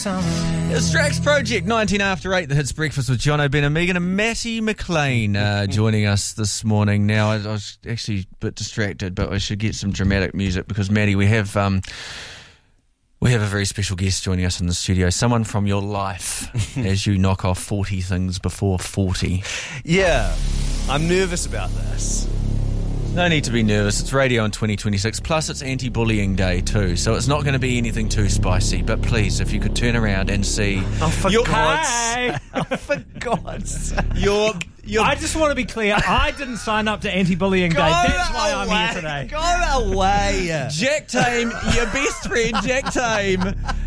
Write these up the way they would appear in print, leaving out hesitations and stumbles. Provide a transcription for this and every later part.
It's Drax Project, 19 after 8, the Hits Breakfast with John O'Brien, Megan and Matty McLean joining us this morning. Now, I was actually a bit distracted, but I should get some dramatic music because, Matty, we have a very special guest joining us in the studio, someone from your life as you knock off 40 things before 40. Yeah, I'm nervous about this. No need to be nervous. It's radio in 2026. Plus, it's anti-bullying day too, so it's not going to be anything too spicy. But please, if you could turn around and see... Oh, for God's Hey! for God's sake. I just want to be clear. I didn't sign up to anti-bullying day. That's why I'm here today. Go away. Jack Tame, your best friend, Jack Tame.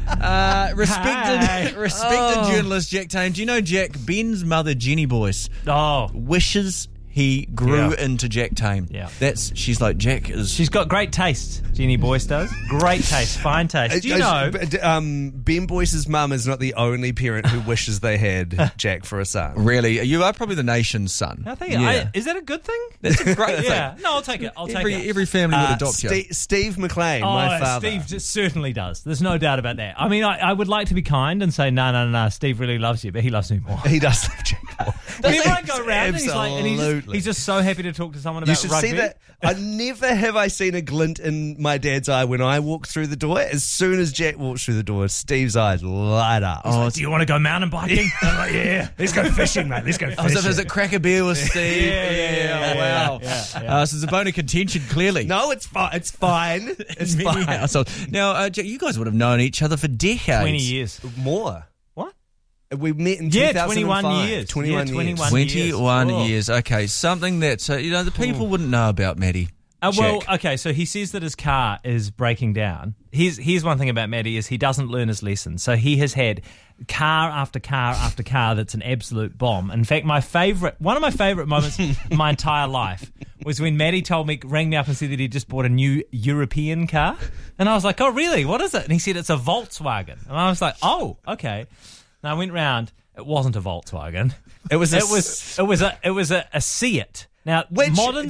Respected journalist, Jack Tame. Do you know Jack? Ben's mother, Jenny Boyce, wishes he grew into Jack Tame. Yeah. She's like, Jack is... She's got great taste, Jenny Boyce does. Great taste, fine taste. Do you know... Ben Boyce's mum is not the only parent who wishes they had Jack for a son. Really? You are probably the nation's son. I think is that a good thing? That's a great thing. Yeah. No, I'll take it. Every family would adopt you. Steve McLean, my father. Steve certainly does. There's no doubt about that. I mean, I would like to be kind and say, no, Steve really loves you, but he loves me more. He does love Jack more. Whenever I go around, Absolutely. he's just so happy to talk to someone about rugby. You should rugby. see that. Never have I seen a glint in my dad's eye when I walk through the door. As soon as Jack walks through the door, Steve's eyes light up. Do you want to go mountain biking? I'm like, yeah. Let's go fishing, mate. Let's go fishing. Is it crack a beer with Steve? Yeah. Wow. So it's a bone of contention, clearly. No, it's fine. It's fine. It's fine. Now, Jack, you guys would have known each other for decades. 20 years. More. What? We met in 2005. 21 years. 21 years. Okay, something that the people wouldn't know about Matty. Okay, so he says that his car is breaking down. Here's one thing about Matty is he doesn't learn his lessons. So he has had car after car after car that's an absolute bomb. In fact, one of my favourite moments in my entire life was when Matty rang me up and said that he just bought a new European car. And I was like, oh, really? What is it? And he said it's a Volkswagen. And I was like, oh, okay. And I went round. It wasn't a Volkswagen. It was a Seat. Now, modern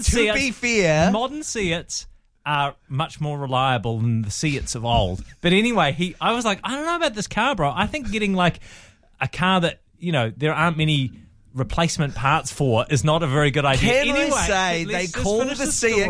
Seats are much more reliable than the Seats of old. But anyway, I was like, I don't know about this car, bro. I think getting like a car that, there aren't many replacement parts for is not a very good idea. They call the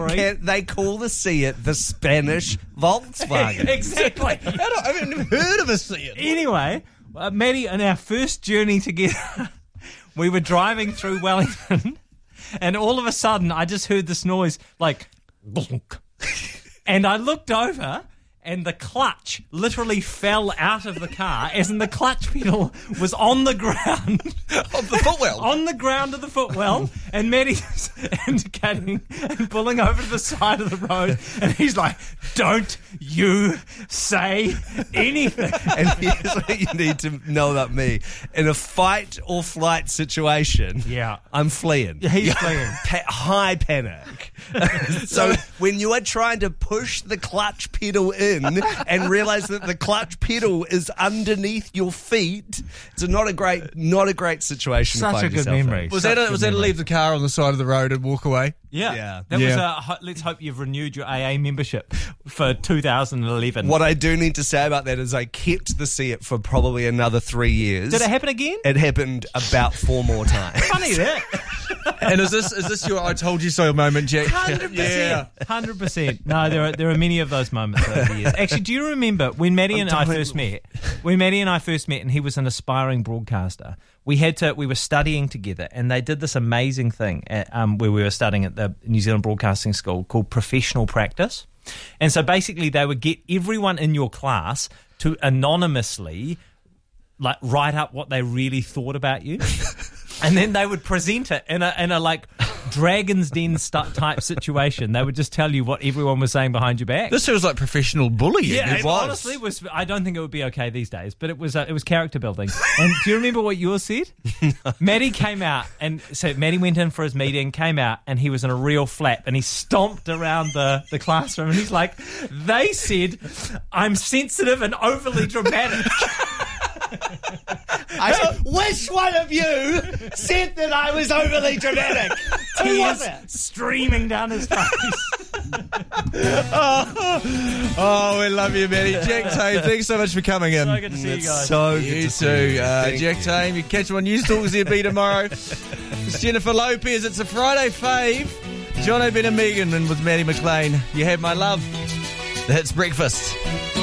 Seat the Spanish Volkswagen. Exactly. I've never heard of a Seat. Anyway, Matty, on our first journey together, we were driving through Wellington. And all of a sudden, I just heard this noise, like, bonk. And I looked over, and the clutch literally fell out of the car, as in the clutch pedal was on the ground. Of the footwell? On the ground of the footwell. And Matty's indicating and pulling over to the side of the road. And he's like, don't you say anything. And here's what you need to know about me. In a fight or flight situation, I'm fleeing. He's fleeing. High panic. So when you are trying to push the clutch pedal in and realize that the clutch pedal is underneath your feet, it's not a great situation. Such to find a good yourself memory. in. Was that to leave the car on the side of the road and walk away? Yeah. That was let's hope you've renewed your AA membership for 2011. What I do need to say about that is I kept the Seat for probably another 3 years. Did it happen again? It happened about 4 more times. Funny that. And is this your I told you so moment, Jack? 100%. Yeah. 100%. No, there are many of those moments over the years. Actually, do you remember when Matty and I first met? When Matty and I first met, and he was an aspiring broadcaster. We were studying together, and they did this amazing thing where we were studying at the New Zealand Broadcasting School called professional practice. And so basically, they would get everyone in your class to anonymously write up what they really thought about you. And then they would present it in a like Dragon's Den type situation. They would just tell you what everyone was saying behind your back. This feels like professional bullying. Yeah, it honestly was. I don't think it would be okay these days, but it was character building. And do you remember what yours said? Matty came out, and so Matty went in for his meeting, came out, and he was in a real flap, and he stomped around the classroom, and he's like, they said I'm sensitive and overly dramatic. I said, which one of you said that I was overly dramatic? Tears streaming down his face. Oh, we love you, Matty. Jack Tame, thanks so much for coming in. So good to see you guys. So good You to too. see you. Thank Jack Tame, you can catch him on News Talk ZB tomorrow. It's Jennifer Lopez. It's a Friday fave. John O'Brien and Megan and with Maddie McLean. You have my love. The Hits Breakfast.